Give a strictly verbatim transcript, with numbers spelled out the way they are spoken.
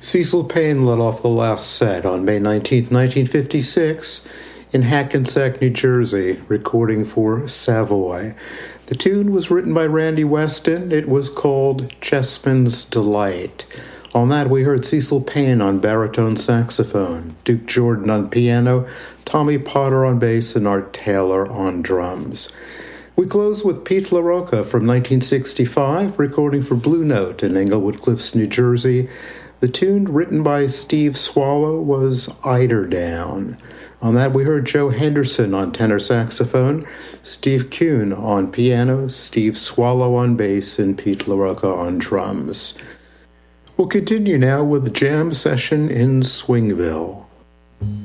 Cecil Payne led off the last set on May nineteenth, nineteen fifty-six, in Hackensack, New Jersey, recording for Savoy. The tune was written by Randy Weston. It was called Chessman's Delight. On that, we heard Cecil Payne on baritone saxophone, Duke Jordan on piano, Tommy Potter on bass, and Art Taylor on drums. We close with Pete LaRocca from nineteen sixty-five, recording for Blue Note in Englewood Cliffs, New Jersey. The tune, written by Steve Swallow, was Eiderdown. On that, we heard Joe Henderson on tenor saxophone, Steve Kuhn on piano, Steve Swallow on bass, and Pete LaRocca on drums. We'll continue now with the jam session in Swingville.